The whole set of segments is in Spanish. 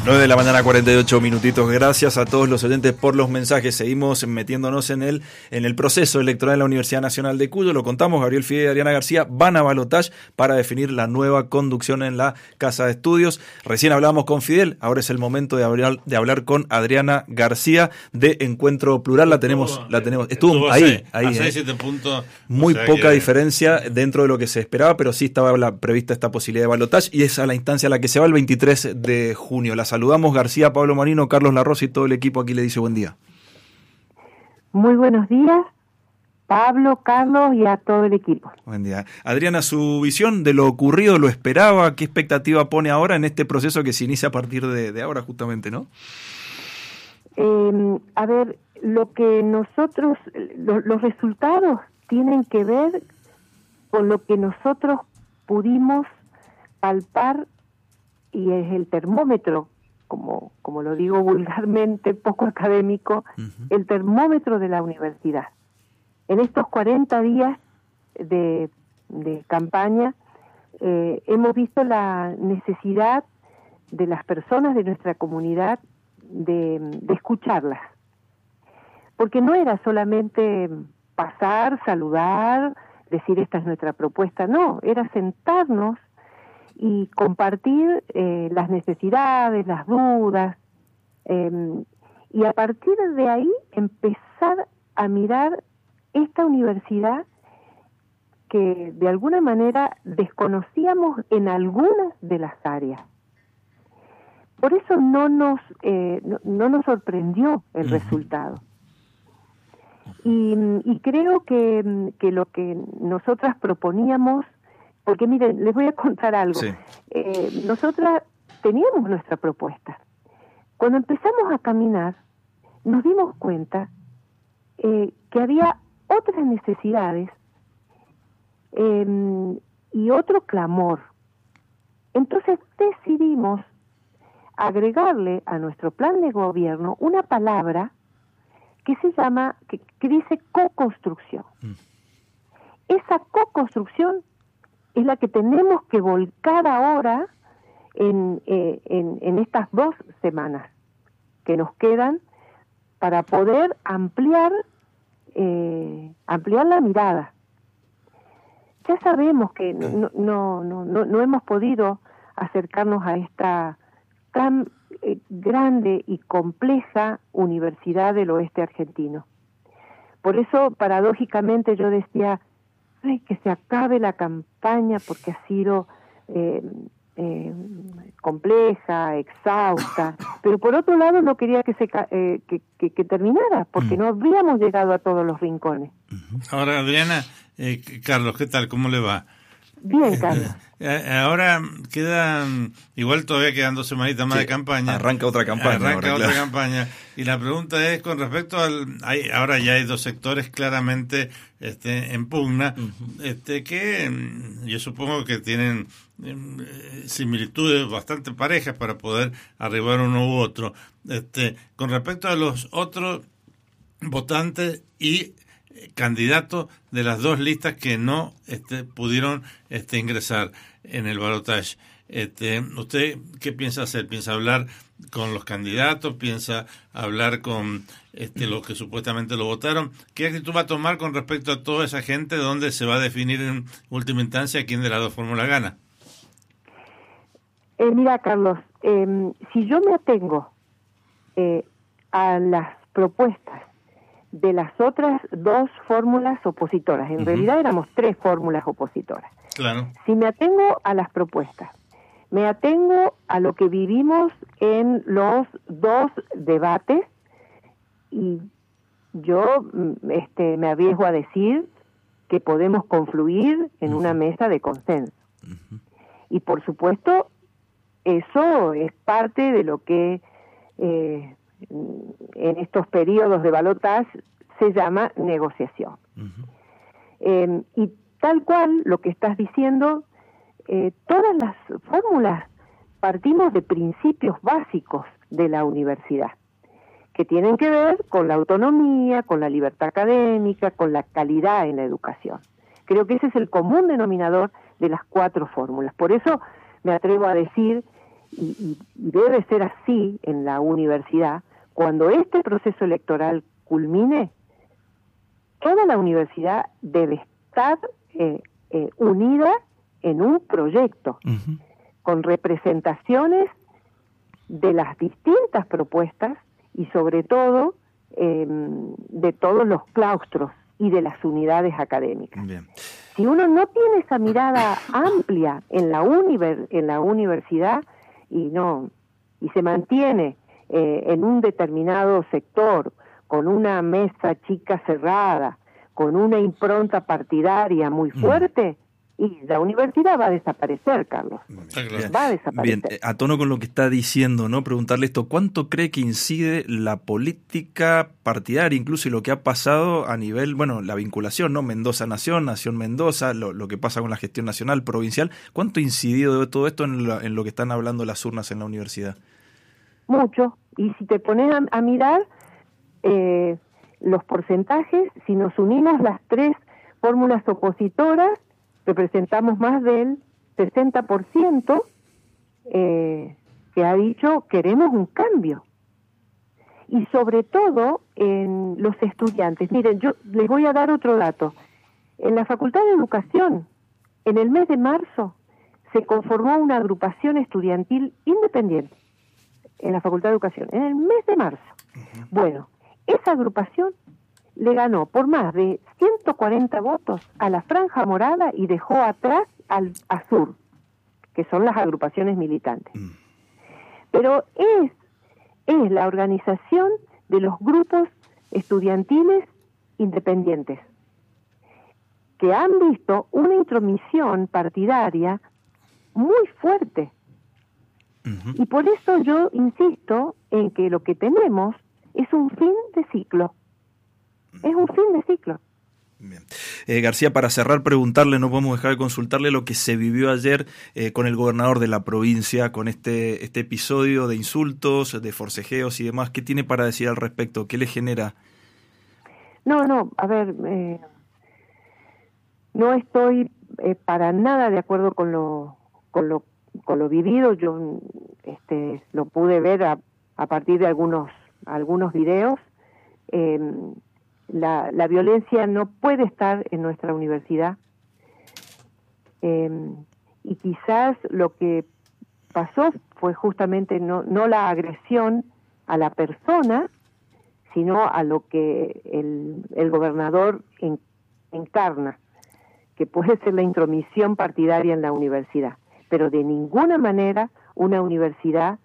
9 de la mañana, 48 minutitos. Gracias a todos los oyentes por los mensajes. Seguimos metiéndonos en el proceso electoral en la Universidad Nacional de Cuyo. Lo contamos, Gabriel Fidel y Adriana García van a balotaje para definir la nueva conducción en la Casa de Estudios. Recién hablábamos con Fidel, ahora es el momento de hablar con Adriana García de Encuentro Plural. La tenemos. Estuvo ahí. A 6-7 puntos. Muy poca diferencia dentro de lo que se esperaba, pero sí estaba prevista esta posibilidad de balotaje y es a la instancia a la que se va el 23 de junio. La saludamos, García, Pablo Marino, Carlos Larrosa y todo el equipo aquí le dice buen día. Muy buenos días, Pablo, Carlos y a todo el equipo. Buen día. Adriana, su visión de lo ocurrido, ¿lo esperaba? ¿Qué expectativa pone ahora en este proceso que se inicia a partir de ahora justamente, no? A ver, lo que nosotros, los resultados tienen que ver con lo que nosotros pudimos palpar y es el termómetro, como lo digo vulgarmente, poco académico, el termómetro de la universidad. En estos 40 días de campaña hemos visto la necesidad de las personas de nuestra comunidad de escucharlas. Porque no era solamente pasar, saludar, decir esta es nuestra propuesta, no, era sentarnos y compartir las necesidades, las dudas, y a partir de ahí empezar a mirar esta universidad que de alguna manera desconocíamos en algunas de las áreas. Por eso no nos sorprendió el resultado. Y creo que lo que nosotras proponíamos, porque miren, les voy a contar algo. Sí. Nosotras teníamos nuestra propuesta. Cuando empezamos a caminar, nos dimos cuenta que había otras necesidades y otro clamor. Entonces decidimos agregarle a nuestro plan de gobierno una palabra que se llama, que dice co-construcción. Esa co-construcción es la que tenemos que volcar ahora en estas 2 semanas que nos quedan para poder ampliar la mirada. Ya sabemos que no hemos podido acercarnos a esta tan grande y compleja universidad del oeste argentino. Por eso, paradójicamente, yo decía, que se acabe la campaña porque ha sido compleja, exhausta, pero por otro lado no quería que terminara, porque no habíamos llegado a todos los rincones. Ahora, Adriana, Carlos, ¿qué tal? ¿Cómo le va? Bien, Carlos. Ahora igual todavía quedan 2 semanitas más de campaña. Arranca otra campaña. Campaña. Y la pregunta es con respecto ahora ya hay 2 sectores claramente en pugna, que yo supongo que tienen similitudes bastante parejas para poder arribar uno u otro. Con respecto a los otros votantes y candidatos de las 2 listas que no pudieron ingresar en el balotaje. ¿Usted qué piensa hacer? ¿Piensa hablar con los candidatos? ¿Piensa hablar con los que supuestamente lo votaron? ¿Qué actitud va a tomar con respecto a toda esa gente donde se va a definir en última instancia quién de las 2 fórmulas gana? Mira, Carlos, si yo me atengo a las propuestas de las otras 2 fórmulas opositoras, en realidad éramos 3 fórmulas opositoras. Claro. Si me atengo a las propuestas, me atengo a lo que vivimos en los 2 debates, y yo me arriesgo a decir que podemos confluir en una mesa de consenso. Y por supuesto, eso es parte de lo que en estos periodos de balotaje se llama negociación. Y tal cual lo que estás diciendo, todas las fórmulas partimos de principios básicos de la universidad, que tienen que ver con la autonomía, con la libertad académica, con la calidad en la educación. Creo que ese es el común denominador de las 4 fórmulas. Por eso me atrevo a decir y debe ser así en la universidad, cuando este proceso electoral culmine, toda la universidad debe estar unida en un proyecto, con representaciones de las distintas propuestas y sobre todo de todos los claustros y de las unidades académicas. Bien. Si uno no tiene esa mirada amplia en la universidad y se mantiene en un determinado sector, con una mesa chica cerrada, con una impronta partidaria muy fuerte, y la universidad va a desaparecer, Carlos. Bien. Va a desaparecer. Bien, a tono con lo que está diciendo, ¿no? Preguntarle esto, ¿cuánto cree que incide la política partidaria, incluso y lo que ha pasado a nivel, la vinculación, ¿no? Mendoza-Nación, Nación-Mendoza, lo que pasa con la gestión nacional, provincial? ¿Cuánto ha incidido de todo esto en lo que están hablando las urnas en la universidad? Mucho. Y si te pones a mirar los porcentajes, si nos unimos las tres fórmulas opositoras, representamos más del 60% que ha dicho queremos un cambio. Y sobre todo en los estudiantes. Miren, yo les voy a dar otro dato. En la Facultad de Educación, en el mes de marzo, se conformó una agrupación estudiantil independiente en la Facultad de Educación, en el mes de marzo. Bueno, esa agrupación le ganó por más de 140 votos a la Franja Morada y dejó atrás al ASUR, que son las agrupaciones militantes. Pero es la organización de los grupos estudiantiles independientes, que han visto una intromisión partidaria muy fuerte. Y por eso yo insisto en que lo que tenemos es un fin de ciclo. Es un fin de ciclo. Bien. García, para cerrar, preguntarle, no podemos dejar de consultarle lo que se vivió ayer con el gobernador de la provincia, con este episodio de insultos, de forcejeos y demás. ¿Qué tiene para decir al respecto? ¿Qué le genera? A ver, no estoy para nada de acuerdo con lo vivido. Yo lo pude ver a partir de algunos videos. La violencia no puede estar en nuestra universidad, y quizás lo que pasó fue justamente no la agresión a la persona, sino a lo que el gobernador encarna, que puede ser la intromisión partidaria en la universidad, pero de ninguna manera una universidad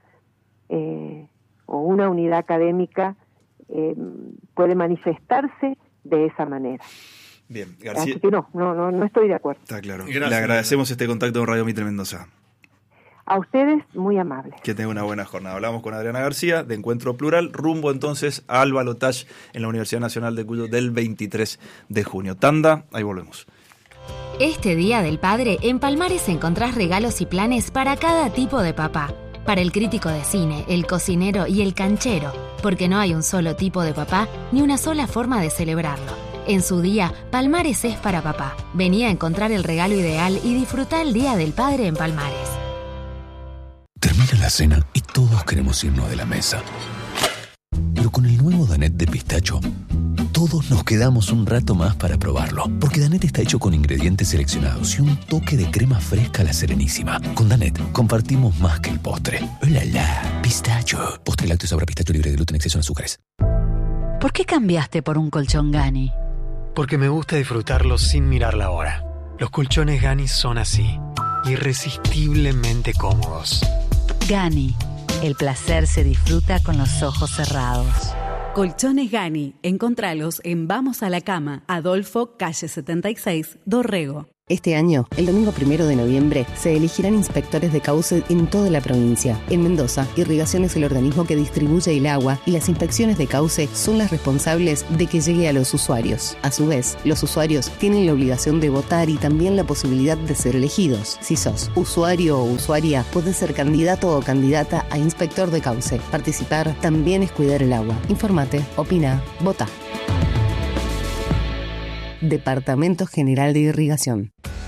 o una unidad académica puede manifestarse de esa manera. Bien, García. Así que no estoy de acuerdo. Está claro. Gracias. Le agradecemos este contacto con Radio Mitre Mendoza. A ustedes, muy amables. Que tenga una buena jornada. Hablamos con Adriana García de Encuentro Plural, rumbo entonces al balotaje en la Universidad Nacional de Cuyo del 23 de junio. Tanda, ahí volvemos. Este Día del Padre, en Palmares encontrás regalos y planes para cada tipo de papá. Para el crítico de cine, el cocinero y el canchero, porque no hay un solo tipo de papá ni una sola forma de celebrarlo. En su día, Palmares es para papá. Vení a encontrar el regalo ideal y disfrutá el Día del Padre en Palmares. Termina la cena y todos queremos irnos de la mesa. Pero con el nuevo Danette de pistacho, todos nos quedamos un rato más para probarlo. Porque Danette está hecho con ingredientes seleccionados y un toque de crema fresca a la Serenísima. Con Danette compartimos más que el postre. ¡Hola, la! Pistacho. Postre lácteo sabor a pistacho libre de gluten, exceso en azúcares. ¿Por qué cambiaste por un colchón Gani? Porque me gusta disfrutarlo sin mirar la hora. Los colchones Gani son así, irresistiblemente cómodos. Gani, el placer se disfruta con los ojos cerrados. Colchones Gani, encontralos en Vamos a la Cama, Adolfo, calle 76, Dorrego. Este año, el domingo 1 de noviembre, se elegirán inspectores de cauce en toda la provincia. En Mendoza, Irrigación es el organismo que distribuye el agua y las inspecciones de cauce son las responsables de que llegue a los usuarios. A su vez, los usuarios tienen la obligación de votar y también la posibilidad de ser elegidos. Si sos usuario o usuaria, podés ser candidato o candidata a inspector de cauce. Participar también es cuidar el agua. Informate, opina, vota. Departamento General de Irrigación.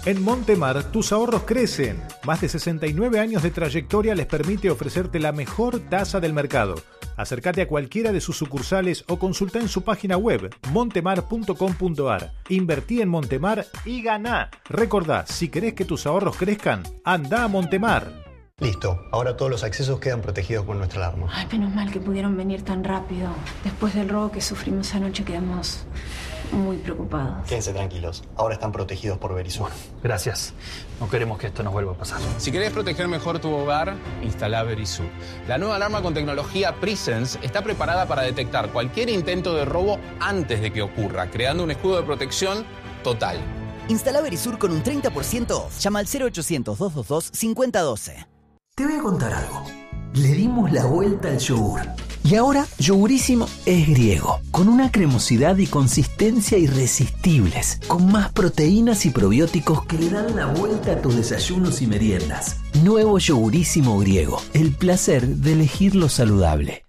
En Montemar, tus ahorros crecen. Más de 69 años de trayectoria les permite ofrecerte la mejor tasa del mercado. Acércate a cualquiera de sus sucursales o consulta en su página web montemar.com.ar. Invertí en Montemar y ganá. Recordá, si querés que tus ahorros crezcan, anda a Montemar. Listo, ahora todos los accesos quedan protegidos con nuestra alarma. Ay, menos mal que pudieron venir tan rápido. Después del robo que sufrimos anoche quedamos muy preocupados. Quédense tranquilos, ahora están protegidos por Verisur. Gracias, no queremos que esto nos vuelva a pasar. Si querés proteger mejor tu hogar, instala Verisur. La nueva alarma con tecnología Presence está preparada para detectar cualquier intento de robo antes de que ocurra, creando un escudo de protección total. Instala Verisur con un 30% off. Llama al 0800-222-5012. Te voy a contar algo. Le dimos la vuelta al yogur. Y ahora, Yogurísimo es griego, con una cremosidad y consistencia irresistibles, con más proteínas y probióticos que le dan la vuelta a tus desayunos y meriendas. Nuevo Yogurísimo griego, el placer de elegir lo saludable.